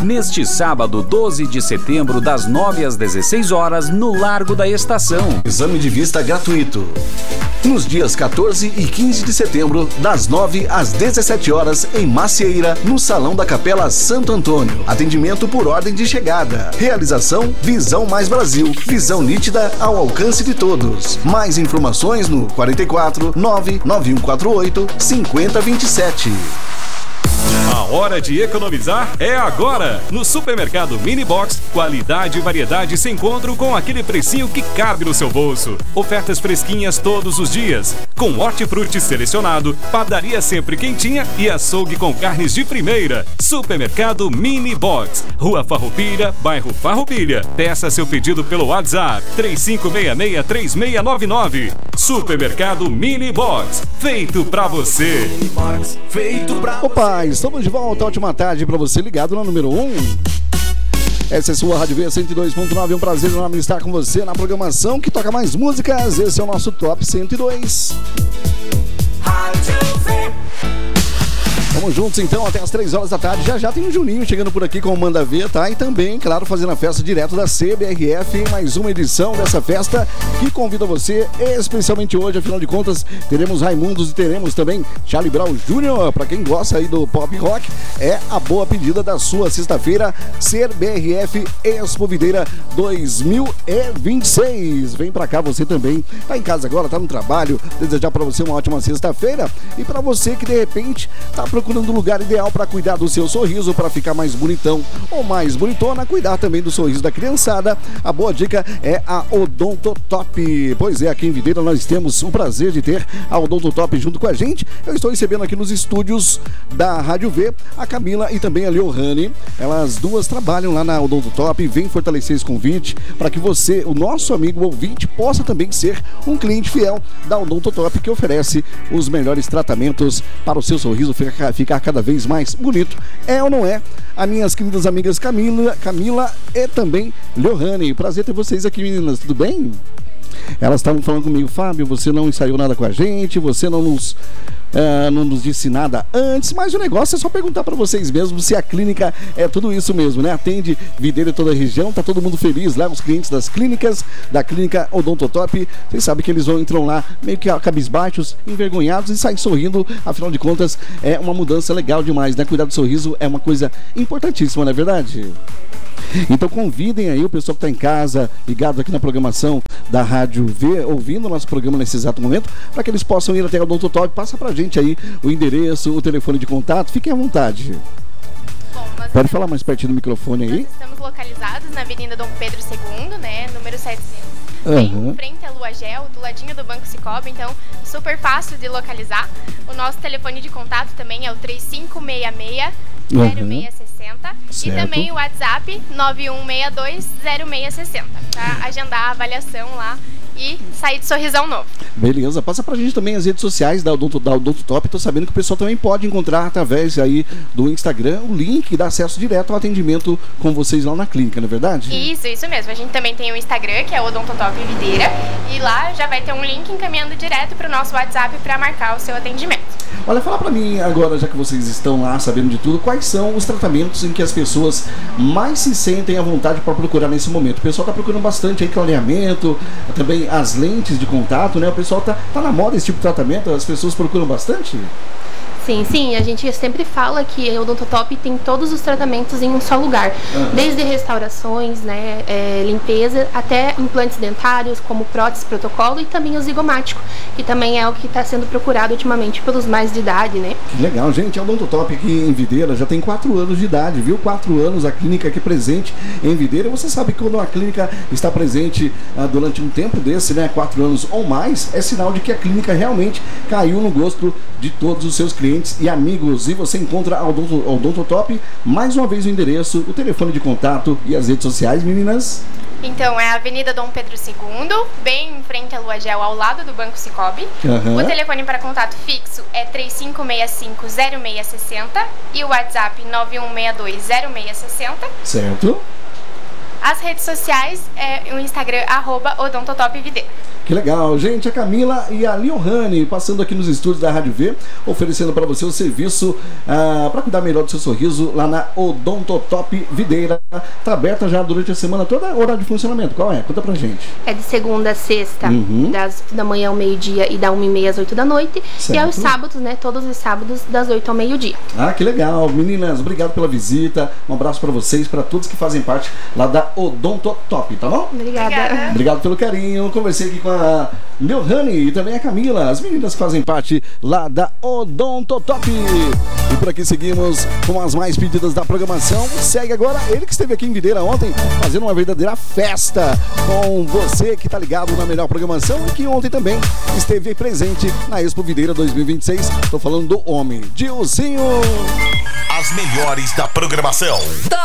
neste sábado, 12 de setembro, das 9 às 16 horas, no Largo da Estação. Exame de vista gratuito. Nos dias 14 e 15 de setembro, das 9 às 17 horas, em Macieira, no Salão da Capela Santo Antônio. Atendimento por ordem de chegada. Realização Visão Mais Brasil. Visão nítida ao alcance de todos. Mais informações no 44 99148 5027. A hora de economizar é agora! No Supermercado Mini Box, qualidade e variedade se encontram com aquele precinho que cabe no seu bolso. Ofertas fresquinhas todos os dias, com hortifruti selecionado, padaria sempre quentinha e açougue com carnes de primeira. Supermercado Mini Box, Rua Farroupilha, bairro Farroupilha. Peça seu pedido pelo WhatsApp 3566-3699. Supermercado Mini Box, feito pra você. Opa, estamos de volta. Ótima tarde pra você ligado na número 1. Essa é a sua Rádio V 102.9. É um prazer enorme estar com você na programação que toca mais músicas. Esse é o nosso Top 102. Rádio V. Vamos juntos então até as 3 horas da tarde. Já tem um Juninho chegando por aqui com o Manda Ver, tá? E também, claro, fazendo a festa direto da CBRF em mais uma edição dessa festa que convida você, especialmente hoje, afinal de contas, teremos Raimundos e teremos também Charlie Brown Jr. Pra quem gosta aí do pop rock, é a boa pedida da sua sexta-feira, CBRF Expo Videira 2026. Vem pra cá você também, tá em casa agora, tá no trabalho, desejar pra você uma ótima sexta-feira e pra você que de repente tá procurando um lugar ideal para cuidar do seu sorriso, para ficar mais bonitão ou mais bonitona, cuidar também do sorriso da criançada. A boa dica é a Odontotop. Pois é, aqui em Videira nós temos o prazer de ter a Odontotop junto com a gente. Eu estou recebendo aqui nos estúdios da Rádio V a Camila e também a Leohane. Elas duas trabalham lá na Odontotop. Vem fortalecer esse convite para que você, o nosso amigo ouvinte, possa também ser um cliente fiel da Odontotop, que oferece os melhores tratamentos para o seu sorriso ficar cada vez mais bonito. É ou não é? As minhas queridas amigas Camila e também Leohane. Prazer ter vocês aqui, meninas. Tudo bem? Elas estavam falando comigo, Fábio, você não ensaiou nada com a gente, você não nos disse nada antes, mas o negócio é só perguntar para vocês mesmos se a clínica é tudo isso mesmo, né? Atende Videira e toda a região, tá todo mundo feliz lá, os clientes das clínicas, da clínica Odontotop. Vocês sabem que eles entram lá meio que cabisbaixos, envergonhados e saem sorrindo. Afinal de contas, é uma mudança legal demais, né? Cuidar do sorriso é uma coisa importantíssima, não é verdade? Então convidem aí o pessoal que está em casa, ligado aqui na programação da Rádio V, ouvindo o nosso programa nesse exato momento, para que eles possam ir até o Odontotop. Passa pra gente aí o endereço, o telefone de contato, fiquem à vontade. Bom, pode falar mais pertinho do microfone aí. Nós estamos localizados na Avenida Dom Pedro II, né, número 700. Bem em frente à Lua Gel, do ladinho do Banco Cicobi, então super fácil de localizar. O nosso telefone de contato também é o 3566-0660 e também o WhatsApp 9162-0660 para agendar a avaliação lá e sair de sorrisão novo. Beleza, passa pra gente também as redes sociais da Odontotop. Tô sabendo que o pessoal também pode encontrar através aí do Instagram o link e dar acesso direto ao atendimento com vocês lá na clínica, não é verdade? Isso mesmo. A gente também tem o Instagram, que é o Odontotop Videira, e lá já vai ter um link encaminhando direto pro nosso WhatsApp para marcar o seu atendimento. Olha, fala pra mim agora, já que vocês estão lá sabendo de tudo, quais são os tratamentos em que as pessoas mais se sentem à vontade para procurar nesse momento? O pessoal tá procurando bastante aí clareamento, também as lentes de contato, né? O pessoal tá na moda esse tipo de tratamento, as pessoas procuram bastante? Sim, a gente sempre fala que a Odontotop tem todos os tratamentos em um só lugar, desde restaurações, né, limpeza, até implantes dentários, como prótese protocolo e também o zigomático, que também é o que está sendo procurado ultimamente pelos mais de idade, né? Que legal, gente, a Odontotop aqui em Videira já tem 4 anos de idade, viu? 4 anos a clínica aqui presente em Videira. Você sabe que quando uma clínica está presente durante um tempo desse, né, 4 anos ou mais, é sinal de que a clínica realmente caiu no gosto de todos os seus clientes e amigos. E você encontra a Odontotop, mais uma vez o endereço, o telefone de contato e as redes sociais, meninas. Então, é a Avenida Dom Pedro II, bem em frente à Lua Gel, ao lado do Banco Cicobi. O telefone para contato fixo é 3565-0660 e o WhatsApp 9162-0660. Certo. As redes sociais é o Instagram, @odontotopvideira. Que legal, gente, a Camila e a Liohane passando aqui nos estúdios da Rádio V, oferecendo para você o serviço para cuidar melhor do seu sorriso lá na Odontotop Videira. Tá aberta já durante a semana toda, horário de funcionamento, qual é? Conta pra gente. É de segunda a sexta, das 8 da manhã ao meio-dia e da 1h30 às 8 da noite. Certo. E aos sábados, né, todos os sábados das 8 ao meio-dia. Ah, que legal, meninas, obrigado pela visita, um abraço para vocês, para todos que fazem parte lá da Odontotop, tá bom? Obrigada. Obrigado pelo carinho, conversei aqui com a Liohane e também a Camila, as meninas que fazem parte lá da Odontotop. E por aqui seguimos com as mais pedidas da programação. Segue agora ele que esteve aqui em Videira ontem, fazendo uma verdadeira festa com você que tá ligado na melhor programação e que ontem também esteve presente na Expo Videira 2026. Tô falando do homem, Dilcinho. As melhores da programação.